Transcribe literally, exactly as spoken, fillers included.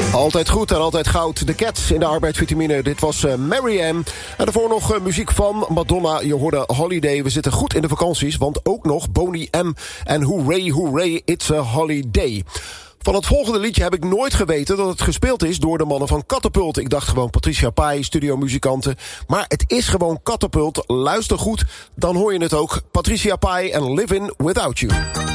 Altijd goed en altijd goud. De Cats in de arbeidsvitamine. Dit was uh, Mary Ann. En daarvoor nog uh, muziek van Madonna. Je hoorde Holiday. We zitten goed in de vakanties, want ook nog Boney M. En hooray, hooray, it's a holiday. Van het volgende liedje heb ik nooit geweten dat het gespeeld is door de mannen van Catapult. Ik dacht gewoon Patricia Pai, studiomuzikanten. Maar het is gewoon Catapult. Luister goed, dan hoor je het ook. Patricia Pai en Living Without You.